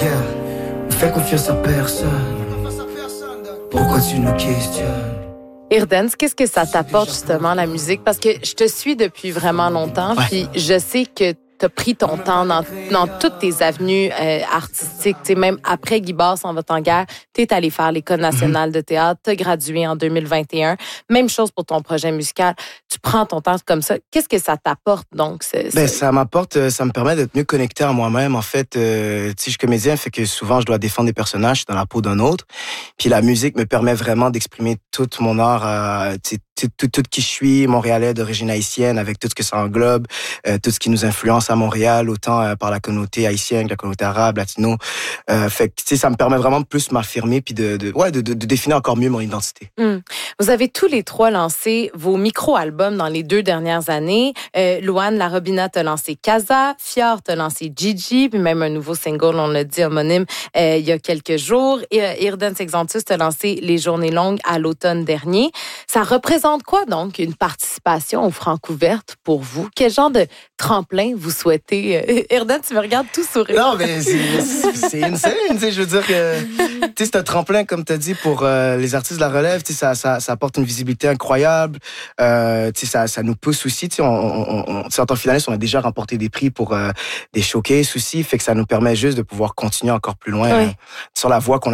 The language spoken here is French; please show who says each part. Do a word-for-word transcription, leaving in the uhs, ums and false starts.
Speaker 1: Yeah, on fait confiance à personne. Pourquoi tu nous questionnes?
Speaker 2: Irdance, qu'est-ce que ça t'apporte justement la musique? Parce que je te suis depuis vraiment longtemps,
Speaker 1: Ouais.
Speaker 2: puis je sais que tu as pris ton temps dans, dans toutes tes avenues euh, artistiques. Tu sais, même après Guy Barre s'en va en guerre, tu es allé faire l'École nationale mm-hmm. de théâtre, tu as gradué en deux mille vingt et un. Même chose pour ton projet musical. Tu prends ton temps comme ça. Qu'est-ce que ça t'apporte donc? C'est,
Speaker 3: ben,
Speaker 2: c'est...
Speaker 3: ça m'apporte, ça me permet d'être mieux connecté à moi-même. En fait, euh, tu sais, je suis comédien, fait que souvent je dois défendre des personnages dans la peau d'un autre. Puis la musique me permet vraiment d'exprimer tout mon art, euh, tu sais, tout, tout, tout qui je suis, montréalais d'origine haïtienne, avec tout ce que ça englobe, euh, tout ce qui nous influence à Montréal, autant euh, par la communauté haïtienne que la communauté arabe, latino. Euh, fait que, tu sais, ça me permet vraiment de plus m'affirmer puis de, de, ouais, de, de, de définir encore mieux mon identité.
Speaker 2: Mm. Vous avez tous les trois lancé vos micro-albums dans les deux dernières années. Euh, Louane La Robina t'a lancé Casa, Fior t'a lancé Gigi, puis même un nouveau single, on l'a dit, homonyme, euh, il y a quelques jours. Et euh, Irdance Exantus t'a lancé Les Journées Longues à l'automne dernier. Ça représente quoi donc une participation aux Francouvertes pour vous? Quel genre de tremplin vous souhaitez? Irdance, tu me regardes tout sourire.
Speaker 3: Non, mais c'est, c'est insane, tu sais, je veux dire que tu sais, c'est un tremplin, comme tu as dit, pour euh, les artistes de la relève, tu sais, ça, ça, ça apporte une visibilité incroyable, euh, tu sais, ça, ça nous pousse aussi, tu sais, on, on, on, en tant que finaliste, on a déjà remporté des prix pour euh, des showcases aussi, fait que ça nous permet juste de pouvoir continuer encore plus loin
Speaker 2: oui.
Speaker 3: euh, sur la voie qu'on